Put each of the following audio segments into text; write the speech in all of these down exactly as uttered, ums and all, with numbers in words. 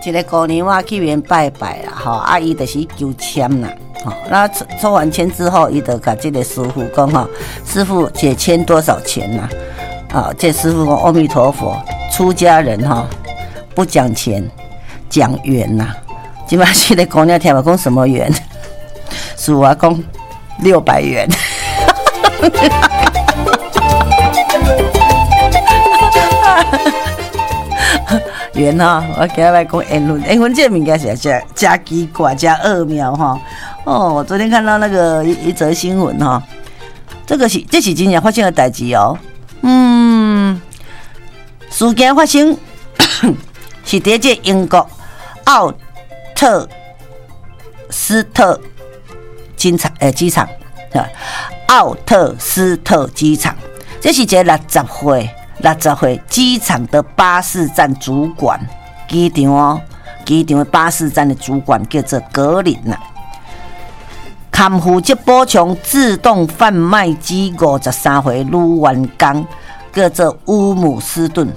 一个姑娘啊去园拜拜啦，吼，啊伊就是求签啦，吼，那抽完签之后，伊就甲这个师傅讲吼，师傅解签多少钱呐、啊？啊，这师傅讲阿弥陀佛，出家人哈、哦、不讲钱，讲缘呐。今摆这个姑娘听我讲什么缘？师傅讲六百元。缘哈，我今日来讲缘分，缘分这个物件是真真奇怪、真奥妙哈。哦，我昨天看到那个一一则新闻哈，这个是这是真正发生的代志哦。嗯，事件发生是在这英国奥特斯特机场诶机场，奥特斯特机场，这是一个六十岁。六十岁机场的巴士站主管，机场哦，机场的巴士站的主管叫做格林呐。堪负责补偿自动贩卖机五十三岁女员工，叫做乌姆斯顿。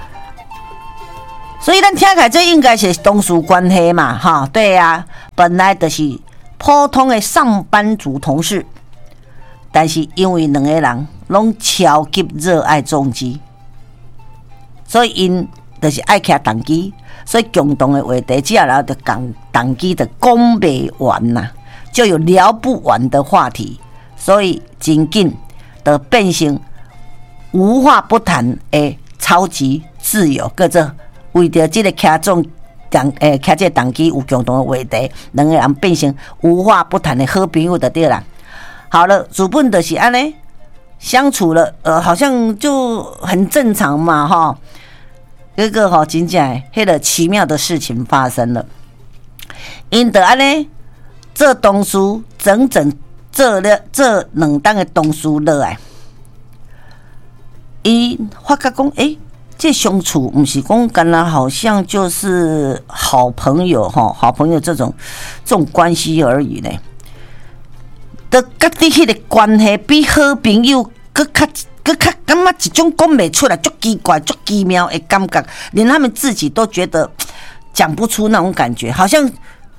所以咱听起来这应该是同事关系嘛，哈，对呀、啊，本来就是普通的上班族同事，但是因为两个人拢超级热爱重机。所以因就是爱骑重机，所以共同的话题，只要然后就讲重机的讲不完呐，就有聊不完的话题，所以真紧的变成无话不谈的超级自由，叫做为着这个骑重重诶骑这重机有共同的话题，两个人变成无话不谈的好朋友就对啦。好了，主本就是安尼相处了，呃，好像就很正常嘛，哈。这个哈，真正迄个奇妙的事情发生了。因得安尼，这东西整整这了这两档的东西落来，伊发觉讲，诶、欸，这相处不是讲干啦，好像就是好朋友哈，好朋友这种这种关系而已呢。的甲你迄个关系比好朋友更较。佮较感觉一种讲不出来，足奇怪、足奇妙的感觉，连他们自己都觉得讲不出那种感觉，好像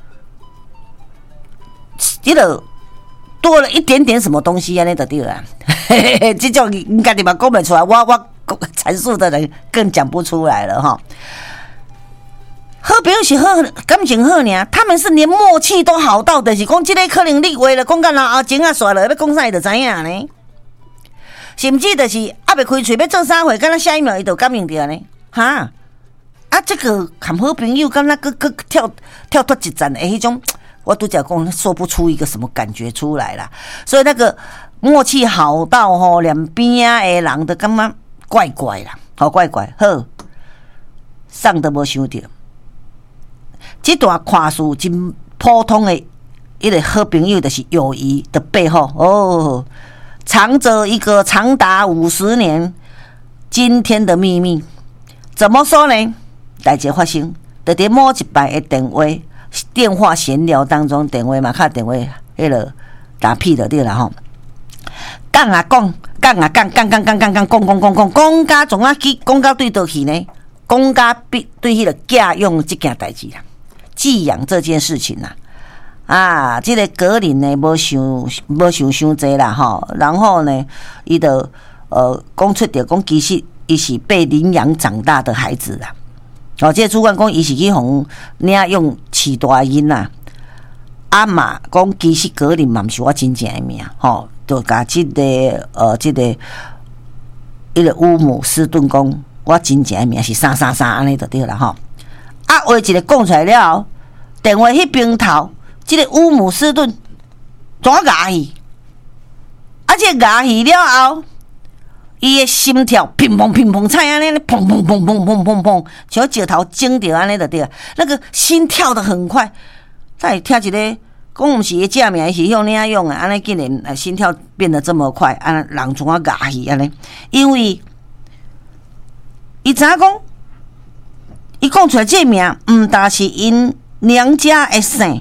这个多了一点点什么东西啊，那个对啊，这种应该你嘛讲不出来，我我阐述的人更讲不出来了哈。好朋友是好感情好呢，他们是连默契都好到的，是讲这个可能你为了讲干啦，后前啊煞了要讲啥就知影呢。甚至就是还没开嘴要做啥会，敢若下一秒伊就感应到呢？哈啊，这个看好朋友，敢若个个跳跳脱一层的迄种，我都讲讲说不出一个什么感觉出来啦。所以那个默契好到吼，两边啊的人都感觉怪怪啦，好怪怪。好，上都无想到，这段看似真普通的一个好朋友，就是友谊的背后哦。藏着一个长达五十年今天的秘密，怎么说呢？代志发生，就在某一摆的电话电话闲聊当中，电话嘛，卡电话迄个打屁的对啦吼，讲啊讲，讲啊讲，讲讲讲讲讲，讲讲讲讲，讲甲总啊去，讲到对倒去呢？讲甲对对迄个家用这件代志啦，寄养这件事情啦。啊，这个格林呢，无想无想伤济啦吼，然后呢，伊就呃讲出着讲，其实伊是被领养长大的孩子啦。哦，这个主管讲，伊是去互领养饲大囡啦。啊嘛，讲其实格林嘛毋是我真正的名，吼，就甲这个呃这个伊个乌姆斯顿讲，我真正的名是啥啥啥安尼就对啦吼。啊，话一个讲出来了后，电话迄边头。这个乌姆斯顿怎牙去？啊，这牙去了后，伊的心跳乒乓乒乓菜安尼，砰砰砰砰砰砰砰，像石头整着安尼就对了。那个心跳得很快。再听一个，讲毋是伊正名，是用领养的，安尼竟然心跳变得这么快，安尼人怎牙去安尼？因为伊知影讲，伊讲出来这名，毋但是因娘家的姓。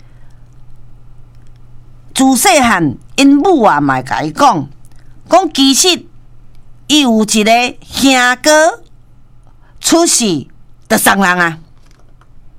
自细汉，因母啊，嘛甲伊讲，讲其实伊有一个兄哥出世的送人啊。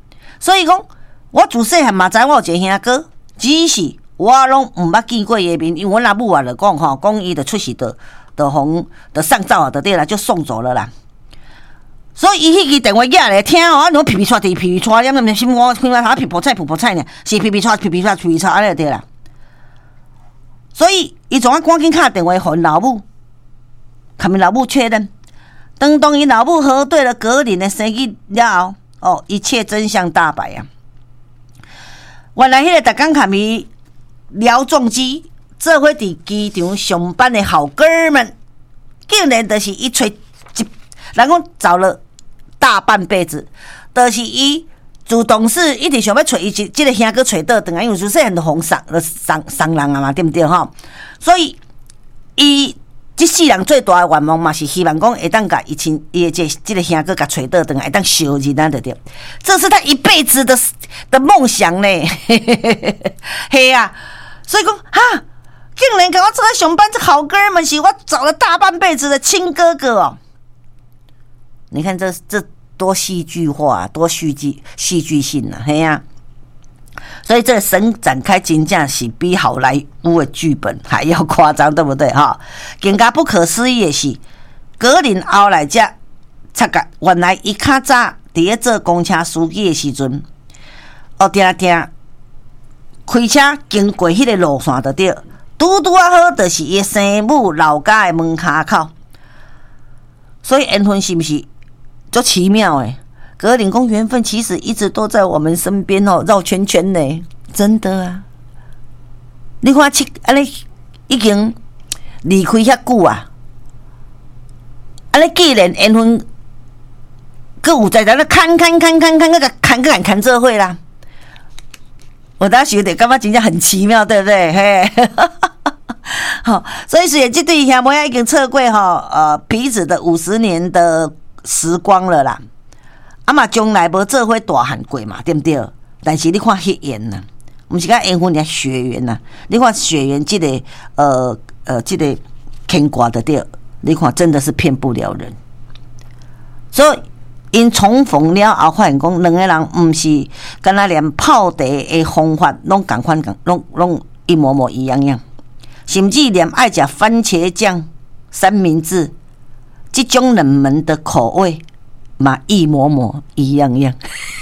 所以讲，我自细汉嘛知我有一个兄哥，只是我拢毋捌见过伊面，因为阮阿母啊就讲吼，讲伊就出事的，就红的上灶啊，就对啦，就送走了啦。所以伊迄支电话寄来听哦，我皮皮刷地皮皮刷，因为心我心我他皮婆菜皮婆菜呢，是皮皮刷皮皮刷皮皮刷安尼对啦。所以伊总啊赶紧打电话给老母，他们老母确认，当当伊老母核对了格林的生意了后，哦，一切真相大白啊！原来迄个逐工他们聊重机，做伙伫机场上班的好哥们，竟然就是伊找一，人讲找了大半辈子，就是伊自动是一直想要找伊即即个兄哥找倒转来，因为自细汉就红送送送人啊嘛，对不对吼？所以伊即世人最大的愿望嘛，是希望讲会当甲伊亲伊的这即个兄哥甲找倒转来，会当相认啊，对对，这是他一辈子的的梦想呢。嘿啊，所以讲哈，竟然甲我做在上班，这好哥们是我找了大半辈子的亲哥哥哦。你看这这多戏剧化，多戏剧戏剧性啊！嘿呀、啊，所以这个神展开真正是比好莱坞的剧本还要夸张，对不对哈？更加不可思议的是，格林后来才察觉，原来伊较早伫咧做公车司机的时阵，哦，定定开车经过迄个路线就对，拄拄啊好，就是伊生母老家的门骹口，所以缘分是不是？就奇妙哎、欸，格林公缘分其实一直都在我们身边哦，绕圈圈呢、欸，真的啊！你看七安尼已经离开遐久啊，安尼既然缘分，佮有在在那看看看看看，那个看个看看这会啦，我当时有点感觉真正很奇妙，对不对？嘿。好，所以是这对兄妹已经测过哈，呃，彼此的五十年的时光了啦。啊嘛，将来无做伙大汉过嘛，对不对？但是你看血缘呐，不是讲缘分，人血缘呐。你看血缘这个呃呃这个牵挂的对，你看真的是骗不了人。所以因重逢了后，发现讲两个人不是敢若连泡茶的方法拢共款，拢拢一模模一样样。甚至连爱食番茄酱三明治这种冷门的口味嘛一模模一样样。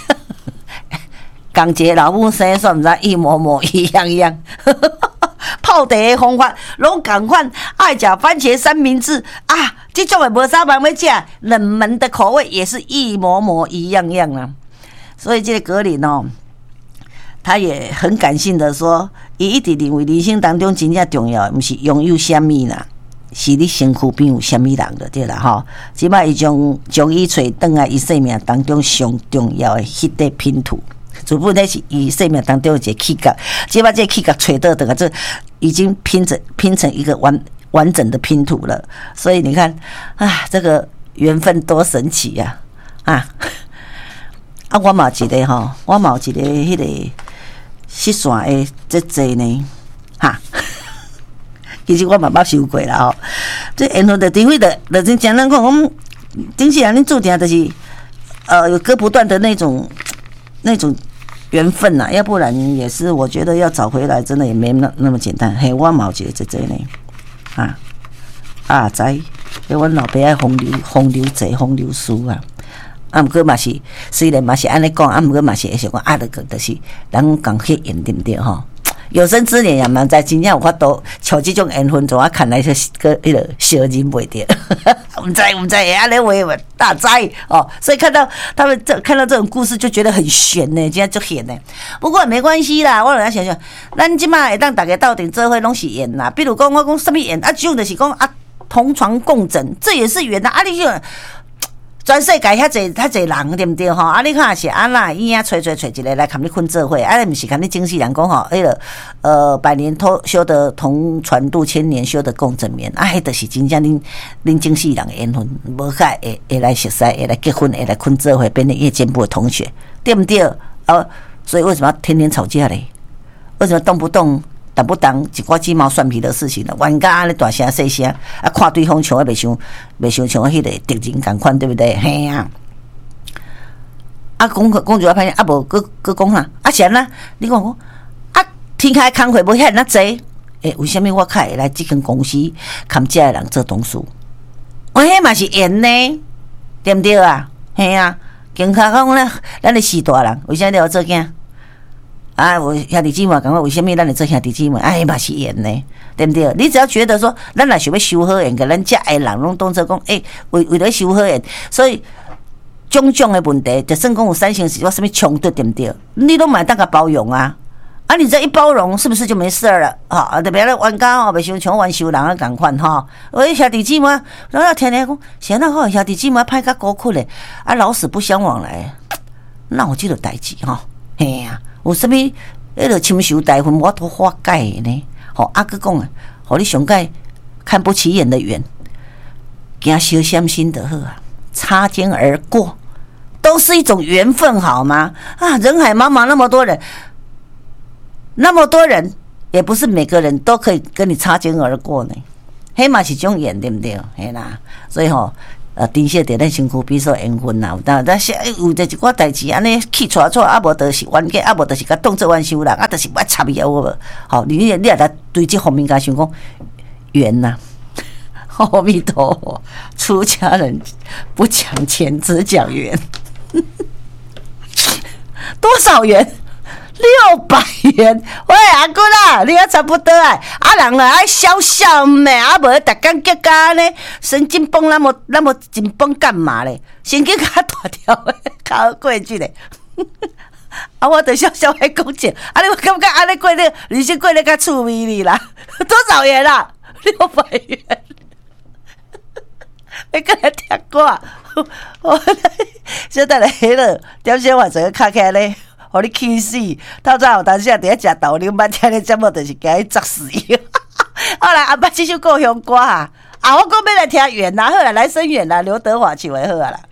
同一个老母生算不知一模模一样样。泡茶的方法拢同款，爱食番茄三明治啊，这种的无啥人要食，冷门的口味也是一模模一样样啊。所以这个格林哦。他也很感性的说，伊一直认为人生当中真正重要的，不是拥有什么啦，是你身躯边有什么人就对啦吼。即摆伊将将伊找倒来伊生命当中上重要的迄块拼图，主本那是伊生命当中一个气角，即摆这气角找倒倒，这已经拼成拼成一个完完整的拼图了。所以你看，啊，这个缘分多神奇呀！啊！啊啊，我嘛一个吼，我嘛一个迄个失散的这济呢，哈。其实我嘛捌受过啦吼。这缘分的机会的，就真正咱讲，我们真是人恁注定就是呃有割不断的那种那种缘分呐、啊，要不然也是我觉得要找回来，真的也没那那么简单。嘿，我嘛有一个这济呢，啊啊知，迄阮老爸爱风流风流济风流书啊。啊，毋过嘛是，虽然嘛是安尼讲，啊，毋过嘛是会想讲，啊，著就是人共血缘对不对吼？有生之年也蛮在真正有法度，像这种缘分，怎啊看来是个迄个小人袂着，毋知毋知会安尼话大知哦。所以看到他们这看到这种故事，就觉得很悬呢，真正足悬呢。不过没关系啦，我来想想，咱即马会当大家斗阵做伙拢是缘啦。比如讲，我讲什么缘啊？这种就是讲啊，同床共枕，这也是缘呐。啊，你就。全世界遐侪遐侪人对不对吼？啊，你看是安那伊啊，吹吹吹一个来跟你困做伙，啊，你毋是跟你经纪人讲吼，迄个呃，百年偷修得同船渡，千年修得共枕眠，啊，迄就是真正恁恁经纪人的缘分，无遐会会来熟悉，会来结婚，会来困做伙，变成夜间部的同学，对不对？啊，所以为什么要天天吵架嘞？为什么动不动？但不当一寡鸡毛蒜皮的事情了，冤家安尼大声细声，啊，看对方像啊，袂像袂像像迄个敌人共款，对不对？嘿啊， 啊，讲讲就啊歹，啊无佮佮讲啥？啊是安那？你讲我啊，天开工课无遐尔济，诶，为什么我较会来即间公司看遮个人做董事？我迄嘛是缘呢，对毋对啊？嘿啊，更加讲咧，咱咧四大人，为啥你要做囝？啊，我兄弟姊妹讲我为什么咱会做兄弟姊妹？哎，嘛是缘呢，对不对？你只要觉得说，咱若想要修好缘，甲咱遮个人拢当作讲，诶、欸，为为了修好缘，所以种种的问题，就算讲有三星是我什么冲突，对不对？你都买当个包容啊。啊，你这一包容，是不是就没事了？哈，特别咧冤家哦，袂想像冤仇人啊，共款哈。我兄弟姊妹，然后天天讲，谁那好兄弟姊妹歹甲孤苦咧？啊，老死不相往来，那有这个代志哈？嘿呀、啊，有什么迄个亲仇大恨，我都化解呢？吼，啊，佮讲啊，互你上界看不起眼的缘，惊小相心的好啊，擦肩而过，都是一种缘分，好吗？啊，人海茫茫那么多人。那么多人，也不是每个人都可以跟你擦肩而过呢。迄嘛是种缘，对不对？嘿啦，所以吼、哦，呃，珍惜伫咱身躯，比如说缘分啦，有当但是有这一寡代志安尼去错错，啊无就是冤家，啊无就是甲当做冤仇人，啊，就是我插伊有无？好，你你你也来对这方面甲想讲缘呐。阿弥陀佛，出家人不讲钱，只讲缘。多少缘？六百元，喂阿姑啦，你啊差不多啊，啊人啊爱笑笑咩，啊无逐工结家呢，神经绷那么那么紧绷干嘛咧？神经较大条的，较过去咧。啊，我得笑笑还讲钱，啊你感觉安尼过咧，人生过咧较趣味哩啦？多少元啦？六百元。你过来听歌，我现在来了，点先换成个卡卡咧。互你气死！透早有当时啊，伫遐食豆奶，捌听咧节目，就是惊伊砸死伊。好啦，阿捌这首故乡歌啊，啊，我讲要来听远啦，好啦，来声远啦，刘德华唱的好啊啦。